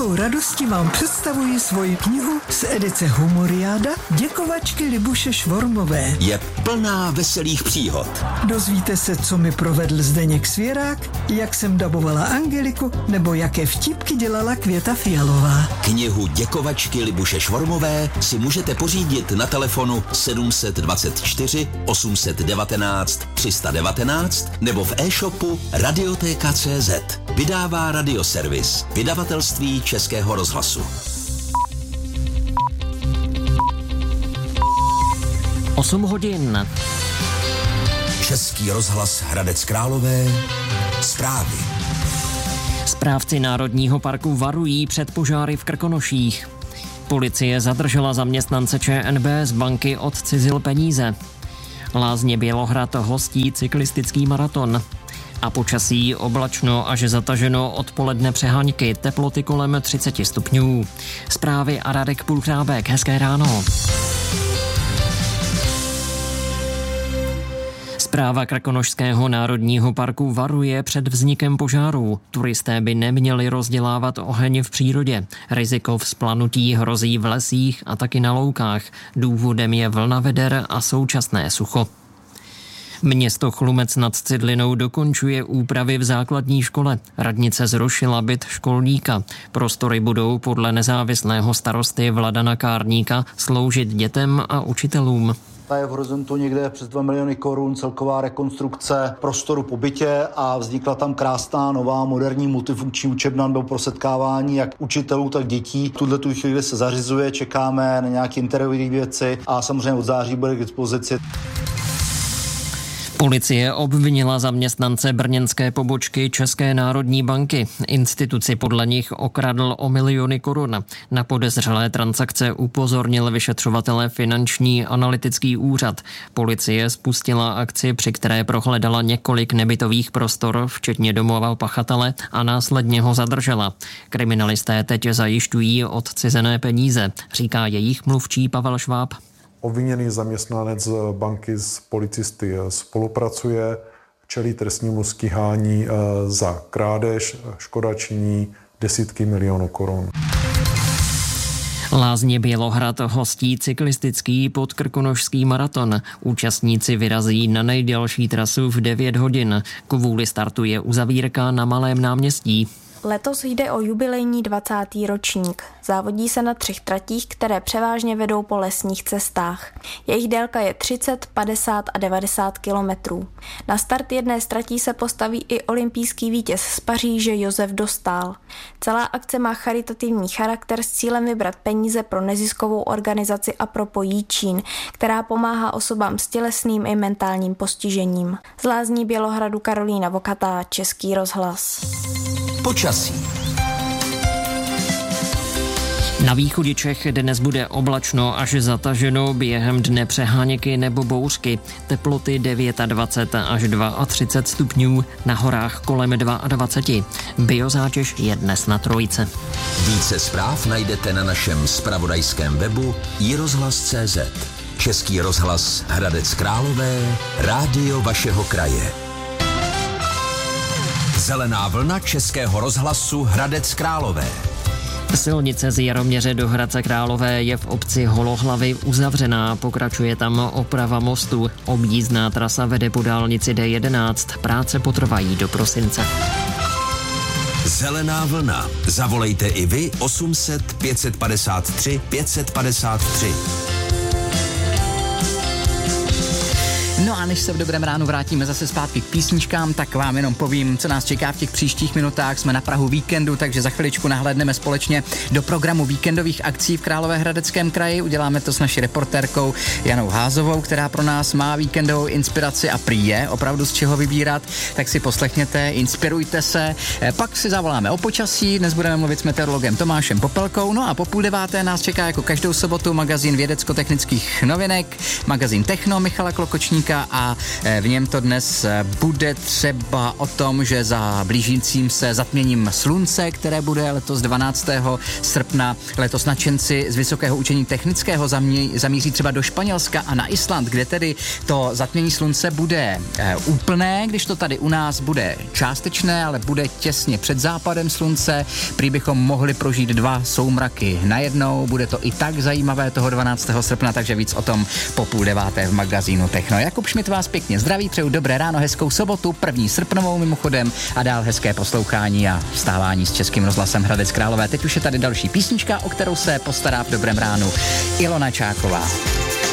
velkou radostí vám představuji svoji knihu z edice Humoriáda Děkovačky Libuše Švormové. Je plná veselých příhod. Dozvíte se, co mi provedl Zdeněk Svěrák, jak jsem dabovala Angeliku, nebo jaké vtipky dělala Květa Fialová. Knihu Děkovačky Libuše Švormové si můžete pořídit na telefonu 724 819 319 nebo v e-shopu Radioteka.cz. Vydává Radioservis, vydavatelství Českého rozhlasu. 8 hodin. Český rozhlas Hradec Králové. Zprávy. Správci Národního parku varují před požáry v Krkonoších. Policie zadržela zaměstnance ČNB, z banky odcizil peníze. Lázně Bělohrad hostí cyklistický maraton. A počasí oblačno až zataženo, odpoledne přeháňky, teploty kolem 30 stupňů. Zprávy a Radek Půlchrábek, hezké ráno. Správa Krkonošského národního parku varuje před vznikem požárů. Turisté by neměli rozdělávat oheň v přírodě. Riziko vzplanutí hrozí v lesích a taky na loukách. Důvodem je vlna veder a současné sucho. Město Chlumec nad Cidlinou dokončuje úpravy v základní škole. Radnice zrušila byt školníka. Prostory budou podle nezávislého starosty Vladana Kárníka sloužit dětem a učitelům. Je v horizontu někde přes 2 miliony korun celková rekonstrukce prostoru po bytě a vznikla tam krásná nová moderní multifunkční učebna nebo pro setkávání jak učitelů, tak dětí. V tuhle chvíli se zařizuje, čekáme na nějaké interiérové věci a samozřejmě od září bude k dispozici. Policie obvinila zaměstnance brněnské pobočky České národní banky. Instituci podle nich okradl o miliony korun. Na podezřelé transakce upozornil vyšetřovatele Finanční analytický úřad. Policie spustila akci, při které prohledala několik nebytových prostor, včetně domova pachatele, a následně ho zadržela. Kriminalisté teď zajišťují odcizené peníze, říká jejich mluvčí Pavel Šváb. Obviněný zaměstnanec banky s policisty spolupracuje, čelí trestnímu stíhání za krádež, škoda činí desítky milionů korun. Lázně Bělohrad hostí cyklistický podkrkonošský maraton. Účastníci vyrazí na nejdelší trasu v 9 hodin. Kvůli startu je uzavírka na Malém náměstí. Letos jde o jubilejní 20. ročník. Závodí se na 3 tratích, které převážně vedou po lesních cestách. Jejich délka je 30, 50 a 90 kilometrů. Na start jedné z tratí se postaví i olympijský vítěz z Paříže Josef Dostál. Celá akce má charitativní charakter s cílem vybrat peníze pro neziskovou organizaci Apropo Jíčín, která pomáhá osobám s tělesným i mentálním postižením. Z Lázní Bělohradu Karolína Vokatá, Český rozhlas. Počasí. Na východě Čech dnes bude oblačno až zataženo, během dne přeháněky nebo bouřky. Teploty 29 až 32 stupňů, na horách kolem 22. Biozátěž je dnes na 3. Více zpráv najdete na našem zpravodajském webu iRozhlas.cz. Český rozhlas Hradec Králové, rádio vašeho kraje. Zelená vlna Českého rozhlasu Hradec Králové. Silnice z Jaroměře do Hradce Králové je v obci Holohlavy uzavřená, pokračuje tam oprava mostu. Objízdná trasa vede po dálnici D11, práce potrvají do prosince. Zelená vlna. Zavolejte i vy 800 553 553. No a než se v dobrém ránu vrátíme zase zpátky k písničkám, tak vám jenom povím, co nás čeká v těch příštích minutách. Jsme na prahu víkendu, takže za chviličku nahlédneme společně do programu víkendových akcí v Královéhradeckém kraji. Uděláme to s naší reportérkou Janou Házovou, která pro nás má víkendovou inspiraci a prý je opravdu z čeho vybírat. Tak si poslechněte, inspirujte se. Pak si zavoláme o počasí, dnes budeme mluvit s meteorologem Tomášem Popelkou. No a po 8:30 nás čeká jako každou sobotu magazín vědecko-technických novinek, magazín Techno Michala Klokočníka a v něm to dnes bude třeba o tom, že za blížícím se zatměním slunce, které bude letos 12. srpna, letos nadšenci z Vysokého učení technického zamíří třeba do Španělska a na Island, kde tedy to zatmění slunce bude úplné, když to tady u nás bude částečné, ale bude těsně před západem slunce. Prý bychom mohli prožít 2 soumraky najednou, bude to i tak zajímavé toho 12. srpna, takže víc o tom po 8:30 v magazínu Techno. Jakub Šmit vás pěkně zdraví, přeju dobré ráno, hezkou sobotu, 1. srpnovou mimochodem a dál hezké poslouchání a vstávání s Českým rozhlasem Hradec Králové. Teď už je tady další písnička, o kterou se postará v dobrém ránu Ilona Čáková.